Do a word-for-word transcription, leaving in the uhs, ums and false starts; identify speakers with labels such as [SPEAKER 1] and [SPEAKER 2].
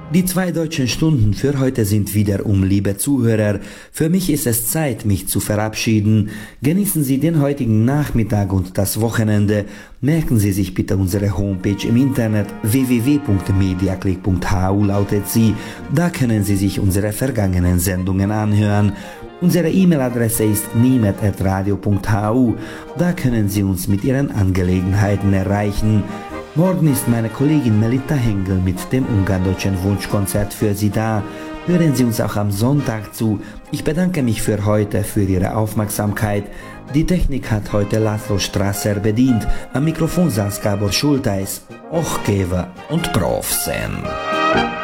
[SPEAKER 1] Die zwei deutschen Stunden für heute sind wieder um, liebe Zuhörer. Für mich ist es Zeit, mich zu verabschieden. Genießen Sie den heutigen Nachmittag und das Wochenende. Merken Sie sich bitte unsere Homepage im Internet. w w w punkt mediaclick punkt h u lautet sie. Da können Sie sich unsere vergangenen Sendungen anhören. Unsere E-Mail-Adresse ist nimet at radio punkt h u. Da können Sie uns mit Ihren Angelegenheiten erreichen. Morgen ist meine Kollegin Melita Hengel mit dem ungardeutschen Wunschkonzert für Sie da. Hören Sie uns auch am Sonntag zu. Ich bedanke mich für heute, für Ihre Aufmerksamkeit. Die Technik hat heute Laszlo Strasser bedient. Am Mikrofon saß Gábor Schulteis. Och Gewe und Profsen.